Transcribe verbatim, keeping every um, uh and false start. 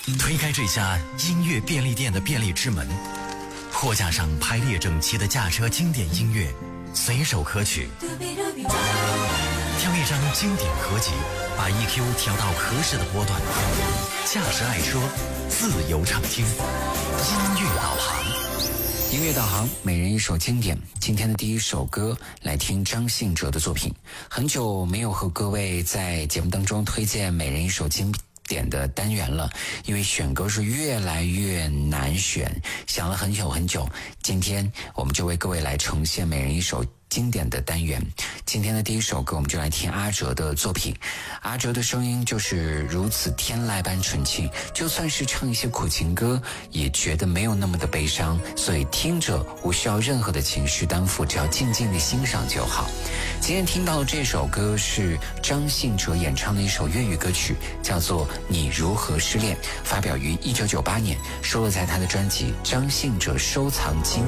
推开这家音乐便利店的便利之门，货架上排列整齐的驾车经典音乐，随手可取。挑一张经典合集，把 E Q 调到合适的波段。驾驶爱车，自由畅听。音乐导航， 音乐导航，每人一首经典。今天的第一首歌来听张信哲的作品。很久没有和各位在节目当中推荐每人一首经典的单元了，因为选歌是越来越难选，想了很久很久。今天我们就为各位来呈现每人一首经典的单元。今天的第一首歌，我们就来听阿哲的作品。阿哲的声音就是如此天籁般纯净，就算是唱一些苦情歌，也觉得没有那么的悲伤，所以听着无需要任何的情绪担负，只要静静的欣赏就好。今天听到的这首歌是张信哲演唱的一首粤语歌曲，叫做《你如何失恋》，发表于一九九八年，收录在他的专辑《张信哲收藏精